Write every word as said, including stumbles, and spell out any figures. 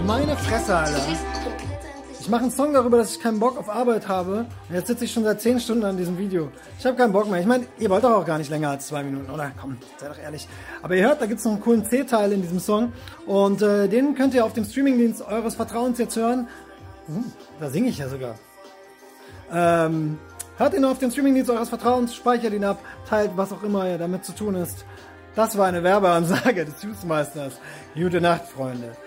Meine Fresse, Alter. Ich mache einen Song darüber, dass ich keinen Bock auf Arbeit habe. Und jetzt sitze ich schon seit zehn Stunden an diesem Video. Ich habe keinen Bock mehr. Ich meine, ihr wollt doch auch gar nicht länger als zwei Minuten, oder? Komm, seid doch ehrlich. Aber ihr hört, da gibt es noch einen coolen C-Teil in diesem Song. Und äh, den könnt ihr auf dem Streamingdienst eures Vertrauens jetzt hören. Hm, da singe ich ja sogar. Ähm, hört ihn auf dem Streamingdienst eures Vertrauens, speichert ihn ab, teilt, was auch immer damit zu tun ist. Das war eine Werbeansage des Juicemeisters. Gute Nacht, Freunde.